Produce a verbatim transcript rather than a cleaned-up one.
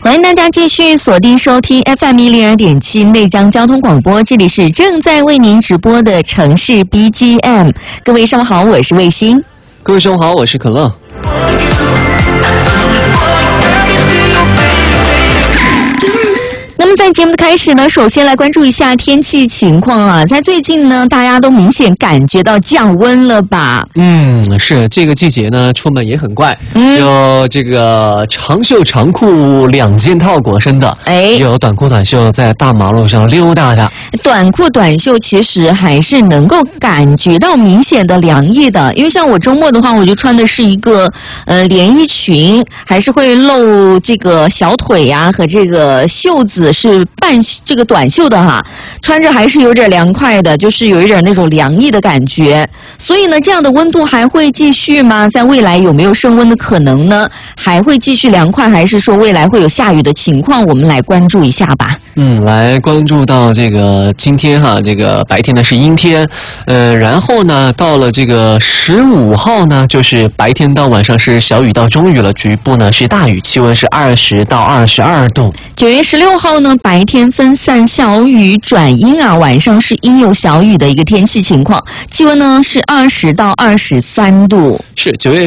欢迎大家继续锁定收听 F M 一零二点七内江交通广播，这里是正在为您直播的城市 B G M。各位上午好，我是卫星。 各位上午好，我是可乐。 那么在节目的开始呢，首先来关注一下天气情况啊。在最近呢，大家都明显感觉到降温了吧？ 嗯，是这个季节呢，出门也很怪，嗯、有这个长袖长裤两件套裹身的，哎，有短裤短袖在大马路上溜达的。 短裤短袖其实还是能够感觉到明显的凉意的，因为像我周末的话，我就穿的是一个呃连衣裙，还是会露这个小腿呀、啊、和这个袖子。是半这个短袖的哈，穿着还是有点凉快的，就是有一点那种凉意的感觉。所以呢，这样的温度还会继续吗？在未来有没有升温的可能呢？还会继续凉快，还是说未来会有下雨的情况？我们来关注一下吧。 嗯，来关注到这个今天哈，这个白天呢是阴天，呃，然后呢到了这个十五号呢，就是白天到晚上是小雨到中雨了，局部呢是大雨，气温是二十到二十二度。 九月十六号呢，白天分散小雨转阴啊，晚上是阴有小雨的一个天气情况，气温呢是二十到二十三度。 是九月